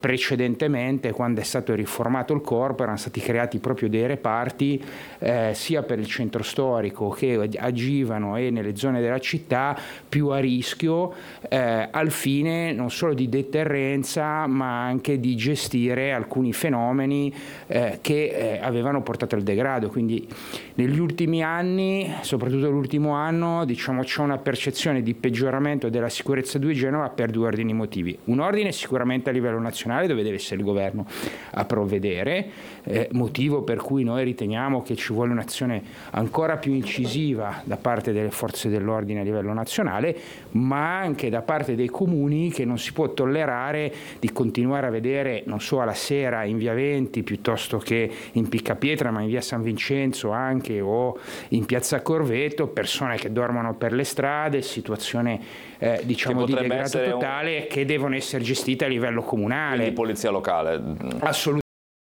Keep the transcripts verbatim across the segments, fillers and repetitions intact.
Precedentemente, quando è stato riformato il corpo, erano stati creati proprio dei reparti eh, sia per il centro storico, che agivano e nelle zone della città più a rischio, eh, al fine non solo di deterrenza ma anche di gestire alcuni fenomeni eh, che eh, avevano portato al degrado. Quindi negli ultimi anni, soprattutto l'ultimo anno, diciamo, c'è una percezione di peggioramento della sicurezza di Genova per due ordini motivi. Un ordine sicuramente a livello nazionale, dove deve essere il governo a provvedere, eh, motivo per cui noi riteniamo che ci vuole un'azione ancora più incisiva da parte delle forze dell'ordine a livello nazionale, ma anche da parte dei comuni, che non si può tollerare di continuare a vedere, non solo alla sera in via Venti piuttosto che in Piccapietra, ma in via San Vincenzo anche, o in piazza Corvetto, persone che dormono per le strade, situazione eh, diciamo di degrado totale un... che devono essere gestite a livello comunale. Di polizia locale. Assolutamente.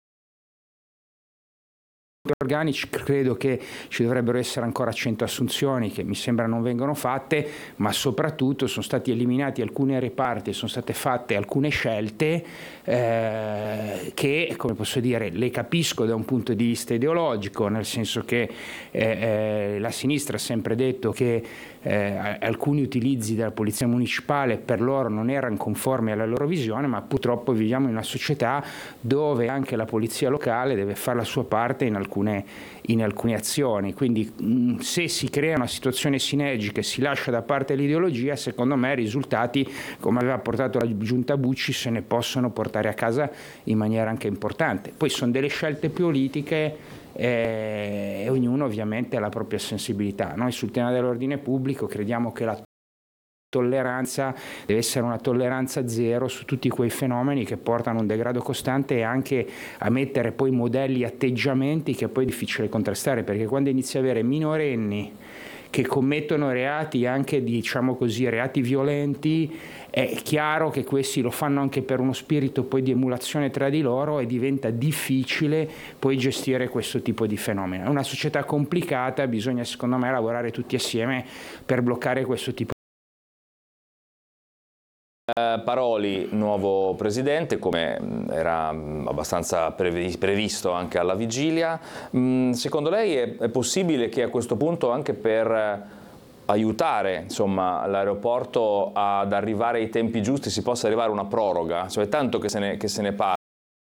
Organici, credo che ci dovrebbero essere ancora cento assunzioni che mi sembra non vengono fatte, ma soprattutto sono stati eliminati alcuni reparti e sono state fatte alcune scelte eh, che, come posso dire, le capisco da un punto di vista ideologico, nel senso che eh, eh, la sinistra ha sempre detto che eh, alcuni utilizzi della polizia municipale per loro non erano conformi alla loro visione, ma purtroppo viviamo in una società dove anche la polizia locale deve fare la sua parte in alcune in alcune azioni. Quindi mh, se si crea una situazione sinergica e si lascia da parte l'ideologia, secondo me i risultati, come aveva portato la giunta Bucci, se ne possono portare a casa in maniera anche importante. Poi sono delle scelte politiche eh, e ognuno ovviamente ha la propria sensibilità. Noi sul tema dell'ordine pubblico crediamo che la tolleranza deve essere una tolleranza zero su tutti quei fenomeni che portano a un degrado costante, e anche a mettere poi modelli, atteggiamenti che poi è difficile contrastare, perché quando inizi a avere minorenni che commettono reati, anche diciamo così reati violenti, è chiaro che questi lo fanno anche per uno spirito poi di emulazione tra di loro, e diventa difficile poi gestire questo tipo di fenomeno. È una società complicata, bisogna secondo me lavorare tutti assieme per bloccare questo tipo. Paroli, nuovo presidente, come era abbastanza previsto anche alla vigilia. Secondo lei è possibile che a questo punto, anche per aiutare insomma l'aeroporto ad arrivare ai tempi giusti, si possa arrivare a una proroga? Cioè, è tanto che se ne, che se ne parla,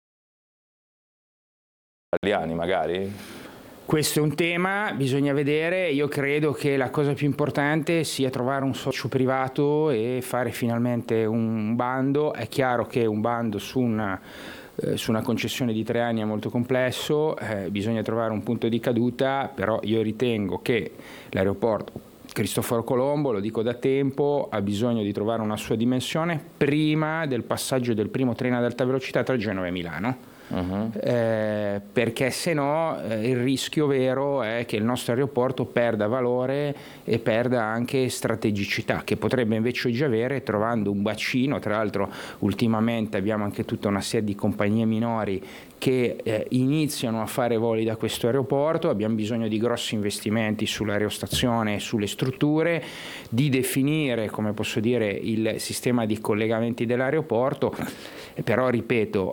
italiani magari? Questo è un tema, bisogna vedere. Io credo che la cosa più importante sia trovare un socio privato e fare finalmente un bando. È chiaro che un bando su una, eh, su una concessione di tre anni è molto complesso, eh, bisogna trovare un punto di caduta, però io ritengo che l'aeroporto Cristoforo Colombo, lo dico da tempo, ha bisogno di trovare una sua dimensione prima del passaggio del primo treno ad alta velocità tra Genova e Milano. Uh-huh. eh, perché se no eh, il rischio vero è che il nostro aeroporto perda valore e perda anche strategicità, che potrebbe invece oggi avere, trovando un bacino. Tra l'altro ultimamente abbiamo anche tutta una serie di compagnie minori che eh, iniziano a fare voli da questo aeroporto. Abbiamo bisogno di grossi investimenti sull'aerostazione e sulle strutture, di definire, come posso dire, il sistema di collegamenti dell'aeroporto. Però ripeto,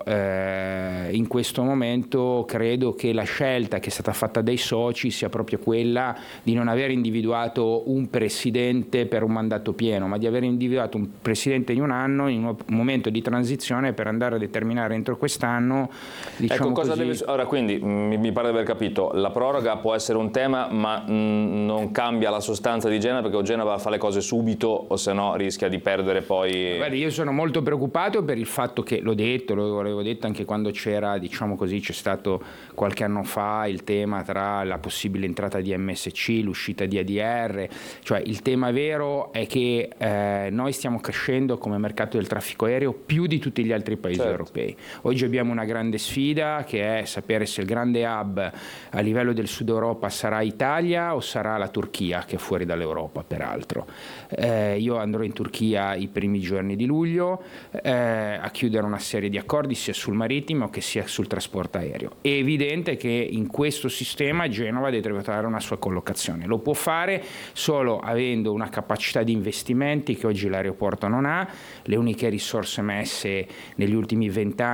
eh, in questo momento credo che la scelta che è stata fatta dai soci sia proprio quella di non aver individuato un presidente per un mandato pieno, ma di aver individuato un presidente di un anno in un momento di transizione per andare a determinare entro quest'anno, diciamo, ecco, cosa così. Deve, ora quindi mi, mi pare di aver capito, la proroga può essere un tema, ma mh, non cambia la sostanza di Genova, perché Genova fa le cose subito, o se no rischia di perdere poi. Guardi, io sono molto preoccupato per il fatto che, l'ho detto, lo avevo detto anche quando c'era, diciamo così, c'è stato qualche anno fa il tema tra la possibile entrata di M S C, l'uscita di A D R, cioè il tema vero è che eh, noi stiamo crescendo come mercato del traffico aereo più di tutti gli altri paesi certo. europei. Oggi abbiamo una grande sfida, che è sapere se il grande hub a livello del Sud Europa sarà Italia o sarà la Turchia, che è fuori dall'Europa peraltro. Eh, io andrò in Turchia i primi giorni di luglio eh, a chiudere una serie di accordi sia sul marittimo che sia sul trasporto aereo. È evidente che in questo sistema Genova deve trovare una sua collocazione. Lo può fare solo avendo una capacità di investimenti che oggi l'aeroporto non ha. Le uniche risorse messe negli ultimi vent'anni